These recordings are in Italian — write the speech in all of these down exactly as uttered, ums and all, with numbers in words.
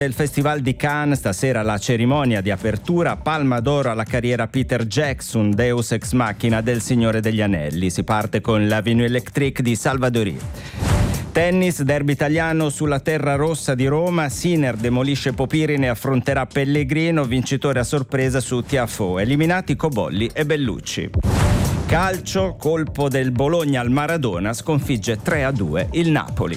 Il Festival di Cannes, stasera la cerimonia di apertura, Palma d'Oro alla carriera Peter Jackson, Deus Ex Machina del Signore degli Anelli. Si parte con l'Avenue Electric di Salvadori. Tennis, derby italiano sulla terra rossa di Roma, Sinner demolisce Popirin e affronterà Pellegrino, vincitore a sorpresa su Tiafoe, eliminati Cobolli e Bellucci. Calcio, colpo del Bologna al Maradona, sconfigge tre a due il Napoli.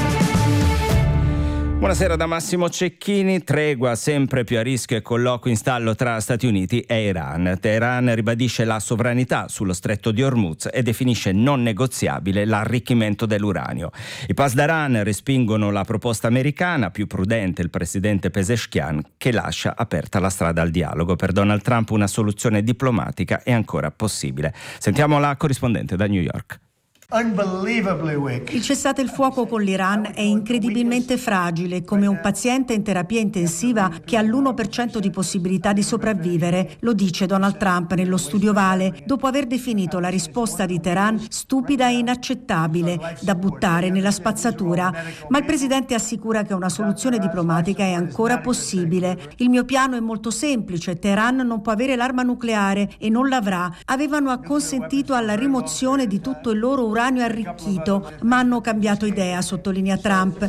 Buonasera da Massimo Cecchini. Tregua sempre più a rischio e colloquio in stallo tra Stati Uniti e Iran. Teheran ribadisce la sovranità sullo stretto di Hormuz e definisce non negoziabile l'arricchimento dell'uranio. I Pasdaran respingono la proposta americana, più prudente il presidente Pezeshkian, che lascia aperta la strada al dialogo. Per Donald Trump una soluzione diplomatica è ancora possibile. Sentiamo la corrispondente da New York. Il cessate il fuoco con l'Iran è incredibilmente fragile, come un paziente in terapia intensiva che ha l'uno per cento di possibilità di sopravvivere, lo dice Donald Trump nello studio Vale, dopo aver definito la risposta di Teheran stupida e inaccettabile, da buttare nella spazzatura. Ma il presidente assicura che una soluzione diplomatica è ancora possibile. Il mio piano è molto semplice, Teheran non può avere l'arma nucleare e non l'avrà. Avevano acconsentito alla rimozione di tutto il loro uranio arricchito, ma hanno cambiato idea, sottolinea Trump.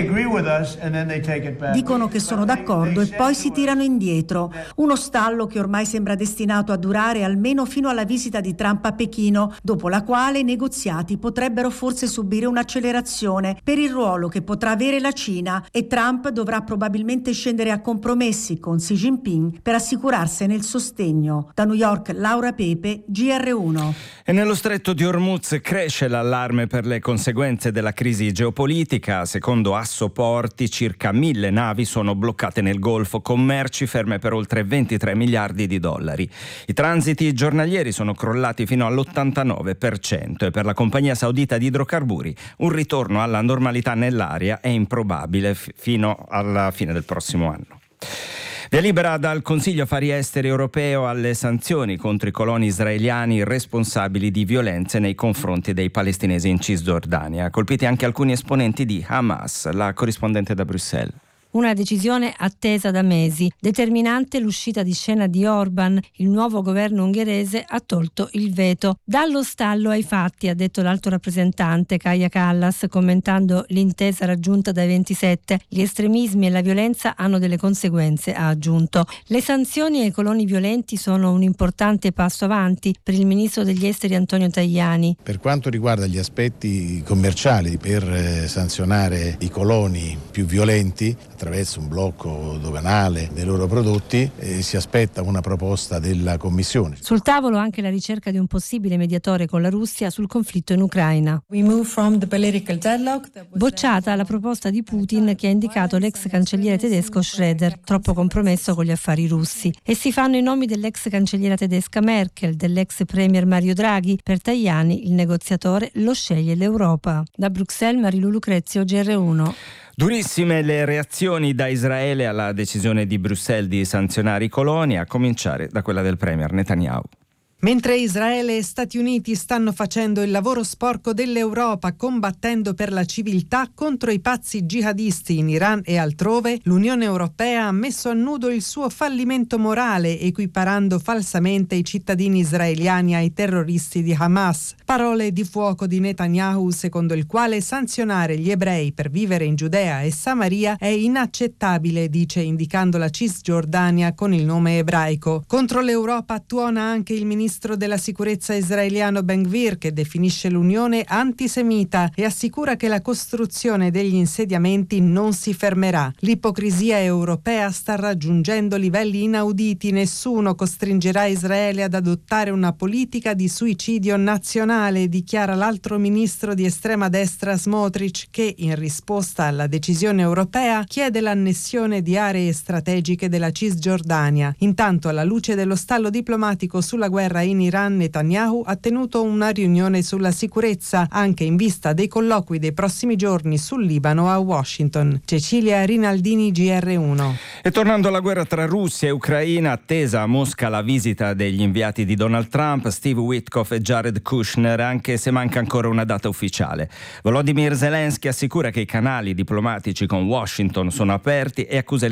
Dicono che sono d'accordo e poi si tirano indietro. Uno stallo che ormai sembra destinato a durare almeno fino alla visita di Trump a Pechino, dopo la quale i negoziati potrebbero forse subire un'accelerazione per il ruolo che potrà avere la Cina e Trump dovrà probabilmente scendere a compromessi con Xi Jinping per assicurarsene il sostegno. Da New York, Laura Pepe, G R uno. E nello stretto di Hormuz cresce l'allarme per le conseguenze della crisi geopolitica. Secondo Assoporti, circa mille navi sono bloccate nel Golfo, con merci ferme per oltre ventitré miliardi di dollari. I transiti giornalieri sono crollati fino all'ottantanove per cento e per la compagnia saudita di idrocarburi un ritorno alla normalità nell'area è improbabile f- fino alla fine del prossimo anno. Via libera dal Consiglio Affari Esteri europeo alle sanzioni contro i coloni israeliani responsabili di violenze nei confronti dei palestinesi in Cisgiordania. Colpiti anche alcuni esponenti di Hamas. La corrispondente da Bruxelles. Una decisione attesa da mesi. Determinante l'uscita di scena di Orban. Il nuovo governo ungherese ha tolto il veto. Dallo stallo ai fatti, ha detto l'alto rappresentante Kaja Kallas, commentando l'intesa raggiunta dai ventisette. Gli estremismi e la violenza hanno delle conseguenze, ha aggiunto. Le sanzioni ai coloni violenti sono un importante passo avanti per il ministro degli esteri Antonio Tajani. Per quanto riguarda gli aspetti commerciali, per eh, sanzionare i coloni più violenti attraverso un blocco doganale dei loro prodotti, eh, si aspetta una proposta della Commissione. Sul tavolo anche la ricerca di un possibile mediatore con la Russia sul conflitto in Ucraina. Bocciata la proposta di Putin che ha indicato l'ex cancelliere tedesco Schröder, troppo compromesso con gli affari russi. E si fanno i nomi dell'ex cancelliera tedesca Merkel, dell'ex premier Mario Draghi. Per Tajani il negoziatore lo sceglie l'Europa. Da Bruxelles, Marilu Lucrezio, G R uno. Durissime le reazioni da Israele alla decisione di Bruxelles di sanzionare i coloni, a cominciare da quella del premier Netanyahu. Mentre Israele e Stati Uniti stanno facendo il lavoro sporco dell'Europa combattendo per la civiltà contro i pazzi jihadisti in Iran e altrove, l'Unione Europea ha messo a nudo il suo fallimento morale equiparando falsamente i cittadini israeliani ai terroristi di Hamas. Parole di fuoco di Netanyahu secondo il quale sanzionare gli ebrei per vivere in Giudea e Samaria è inaccettabile, dice indicando la Cisgiordania con il nome ebraico. Contro l'Europa tuona anche il ministro della sicurezza israeliano Ben Gvir, che definisce l'Unione antisemita e assicura che la costruzione degli insediamenti non si fermerà. L'ipocrisia europea sta raggiungendo livelli inauditi. Nessuno costringerà Israele ad adottare una politica di suicidio nazionale, dichiara l'altro ministro di estrema destra Smotrich, che in risposta alla decisione europea chiede l'annessione di aree strategiche della Cisgiordania. Intanto, alla luce dello stallo diplomatico sulla guerra in Iran, Netanyahu ha tenuto una riunione sulla sicurezza, anche in vista dei colloqui dei prossimi giorni sul Libano a Washington. Cecilia Rinaldini, G R uno. E tornando alla guerra tra Russia e Ucraina, attesa a Mosca la visita degli inviati di Donald Trump, Steve Witkoff e Jared Kushner, anche se manca ancora una data ufficiale. Volodymyr Zelensky assicura che i canali diplomatici con Washington sono aperti e accusa il